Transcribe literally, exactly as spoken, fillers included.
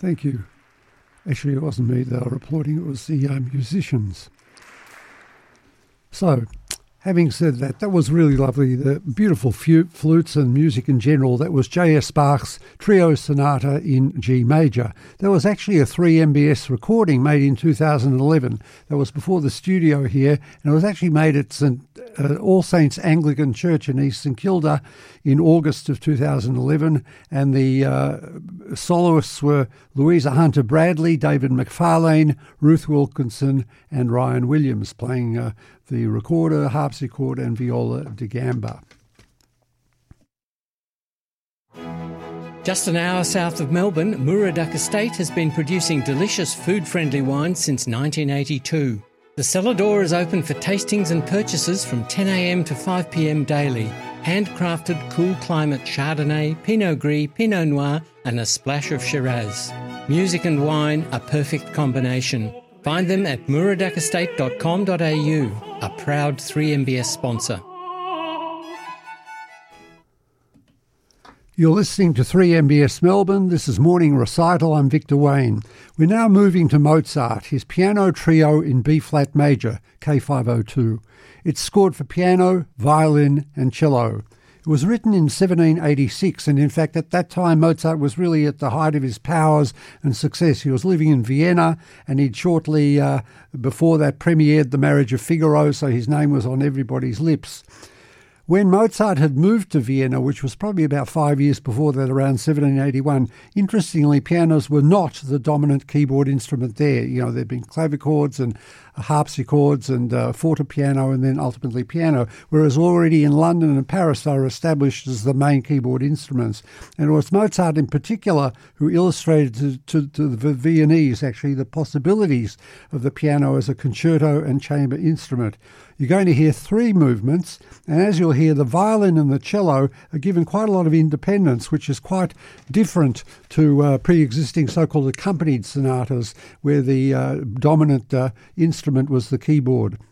Thank you. Actually, it wasn't me they were applauding, it was the uh, musicians. So, having said that, that was really lovely. The beautiful flutes and music in general. That was J S Bach's Trio Sonata in G major. There was actually a three M B S recording made in two thousand eleven. That was before the studio here, and it was actually made at St Uh, All Saints Anglican Church in East St Kilda in August of two thousand eleven, and the uh, soloists were Louisa Hunter Bradley, David McFarlane, Ruth Wilkinson and Ryan Williams, playing uh, the recorder, harpsichord and viola da gamba. Just an hour south of Melbourne, Muraduck Estate has been producing delicious food-friendly wines since nineteen eighty-two. The cellar door is open for tastings and purchases from ten a m to five p m daily. Handcrafted cool climate Chardonnay, Pinot Gris, Pinot Noir and a splash of Shiraz. Music and wine, a perfect combination. Find them at muraduck estate dot com dot a u, a proud three M B S sponsor. You're listening to three M B S Melbourne. This is Morning Recital. I'm Victor Wayne. We're now moving to Mozart, his piano trio in B-flat major, K five oh two. It's scored for piano, violin and cello. It was written in seventeen eighty-six, and in fact at that time Mozart was really at the height of his powers and success. He was living in Vienna, and he'd shortly uh, before that premiered The Marriage of Figaro, so his name was on everybody's lips. When Mozart had moved to Vienna, which was probably about five years before that, around seventeen eighty-one, interestingly, pianos were not the dominant keyboard instrument there. You know, there'd been clavichords and harpsichords and uh, fortepiano and then ultimately piano, whereas already in London and Paris they were established as the main keyboard instruments. And it was Mozart in particular who illustrated to, to, to the Viennese, actually, the possibilities of the piano as a concerto and chamber instrument. You're going to hear three movements, and as you'll hear, the violin and the cello are given quite a lot of independence, which is quite different to uh, pre-existing so-called accompanied sonatas, where the uh, dominant uh, instrument was the keyboard.